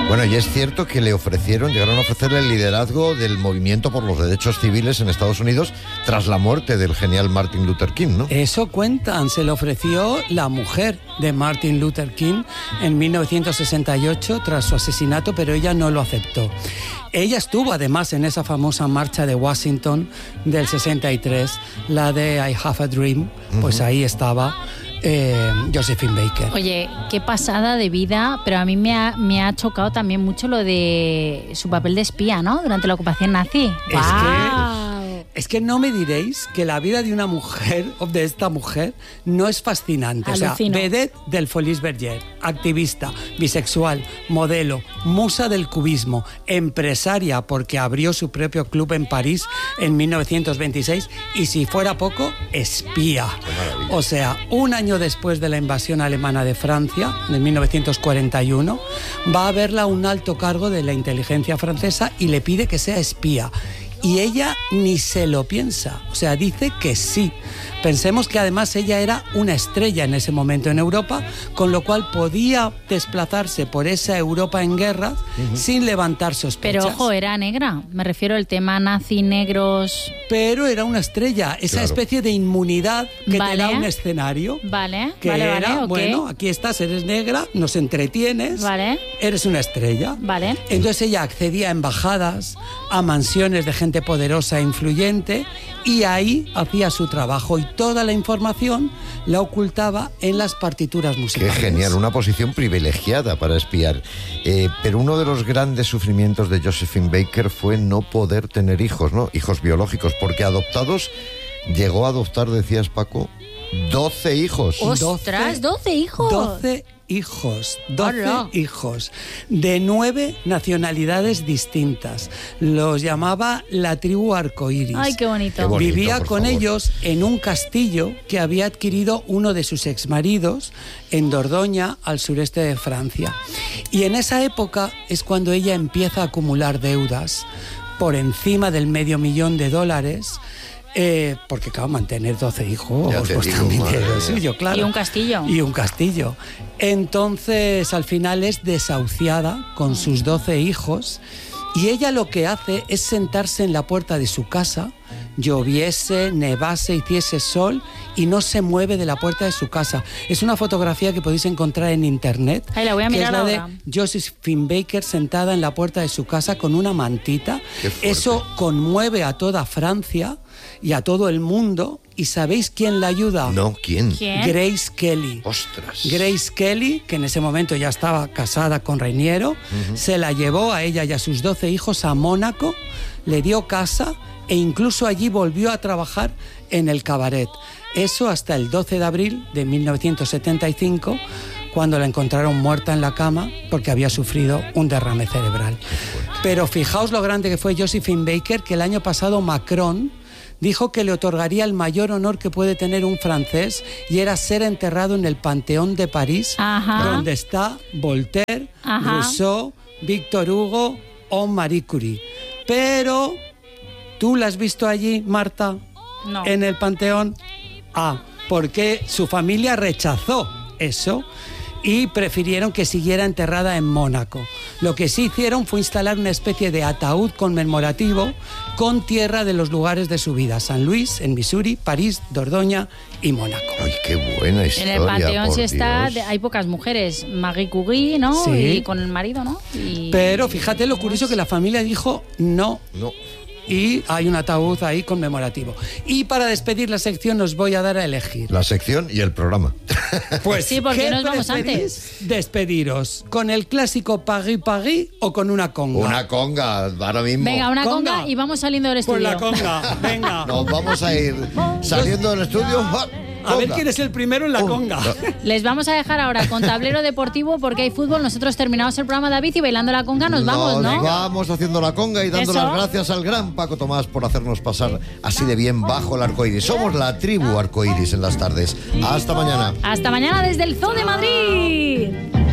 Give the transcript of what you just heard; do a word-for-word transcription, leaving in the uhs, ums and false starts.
Bueno, y es cierto que le ofrecieron, llegaron a ofrecerle el liderazgo del movimiento por los derechos civiles en Estados Unidos tras la muerte del genial Martin Luther King, ¿no? Eso cuentan, se le ofreció la mujer de Martin Luther King en mil novecientos sesenta y ocho tras su asesinato, pero ella no lo aceptó. Ella estuvo además en esa famosa marcha de Washington del sesenta y tres, la de I Have a Dream, pues uh-huh. ahí estaba eh, Josephine Baker. Oye, qué pasada de vida, pero a mí me ha, me ha chocado también mucho lo de su papel de espía, ¿no? Durante la ocupación nazi. Es ¡Wow! que... Es que no me diréis que la vida de una mujer, o de esta mujer, no es fascinante. Alucino. O sea, vedette del Folies Bergère, activista, bisexual, modelo, musa del cubismo, empresaria porque abrió su propio club en París en mil novecientos veintiséis y, si fuera poco, espía. O sea, un año después de la invasión alemana de Francia, en mil novecientos cuarenta y uno, va a verla un alto cargo de la inteligencia francesa y le pide que sea espía. Y ella ni se lo piensa, o sea, dice que sí. Pensemos que además ella era una estrella en ese momento en Europa, con lo cual podía desplazarse por esa Europa en guerra uh-huh. sin levantar sospechas. Pero ojo, era negra, me refiero al tema nazi, negros... Pero era una estrella, esa claro. especie de inmunidad que vale. te da un escenario. Vale, que vale, era, vale, bueno, okay. aquí estás, eres negra, nos entretienes, vale. eres una estrella. Vale. Entonces ella accedía a embajadas, a mansiones de gente poderosa e influyente, y ahí hacía su trabajo y toda la información la ocultaba en las partituras musicales. Qué genial, una posición privilegiada para espiar. Eh, pero uno de los grandes sufrimientos de Josephine Baker fue no poder tener hijos, ¿no? Hijos biológicos, porque adoptados llegó a adoptar, decías, Paco, doce hijos. ¡Ostras! ¿doce hijos? doce hijos, doce Hola. hijos, de nueve nacionalidades distintas. Los llamaba la tribu arcoíris. ¡Ay, qué bonito! Qué bonito, Vivía por con favor. ellos en un castillo que había adquirido uno de sus exmaridos en Dordoña, al sureste de Francia. Y en esa época es cuando ella empieza a acumular deudas por encima del medio millón de dólares. Eh, porque claro, mantener doce hijos pues digo, también es lo suyo, claro. Y un castillo. Y un castillo. Entonces, al final es desahuciada con sus doce hijos, y ella lo que hace es sentarse en la puerta de su casa, lloviese, nevase, hiciese sol, y no se mueve de la puerta de su casa. Es una fotografía que podéis encontrar en internet. Ay, la voy a que mirar es la ahora. de Josephine Baker sentada en la puerta de su casa con una mantita. Qué fuerte. Eso conmueve a toda Francia y a todo el mundo. ¿Y sabéis quién la ayuda? No, ¿quién? ¿Quién? Grace Kelly. Ostras. Grace Kelly, que en ese momento ya estaba casada con Reiniero, uh-huh. se la llevó a ella y a sus doce hijos a Mónaco, le dio casa e incluso allí volvió a trabajar en el cabaret. Eso hasta el doce de abril de mil novecientos setenta y cinco, cuando la encontraron muerta en la cama porque había sufrido un derrame cerebral. Pero fijaos lo grande que fue Josephine Baker, que el año pasado Macron dijo que le otorgaría el mayor honor que puede tener un francés, y era ser enterrado en el Panteón de París, Ajá. donde está Voltaire, Ajá. Rousseau, Víctor Hugo o Marie Curie. Pero, ¿tú la has visto allí, Marta? No. En el Panteón. Ah, porque su familia rechazó eso y prefirieron que siguiera enterrada en Mónaco. Lo que sí hicieron fue instalar una especie de ataúd conmemorativo con tierra de los lugares de su vida: San Luis, en Missouri, París, Dordoña y Mónaco. Ay, qué buena historia. En el Panteón por sí está, Dios. hay pocas mujeres. Marie Curie, ¿no? Sí. Y con el marido, ¿no? Y... Pero fíjate lo curioso, que la familia dijo no. No. Y hay un ataúd ahí conmemorativo. Y para despedir la sección os voy a dar a elegir. La sección y el programa. Pues sí, porque ¿qué nos vamos preferís despediros? ¿Con el clásico Paris Paris o con una conga? Una conga, ahora mismo. Venga, una conga, Conga. y vamos saliendo del Pues estudio. la conga, venga. Nos vamos a ir saliendo del estudio. ¡Ah! A ver Conga. quién es el primero en la Oh, conga. no. Les vamos a dejar ahora con tablero deportivo porque hay fútbol. Nosotros terminamos el programa, David, y bailando la conga nos vamos, ¿no? Nos vamos haciendo la conga y dando Eso. las gracias al gran Paco Tomás por hacernos pasar así de bien bajo el arcoíris. Somos la tribu arcoíris en las tardes. Hasta mañana. Hasta mañana desde el Zoo de Madrid.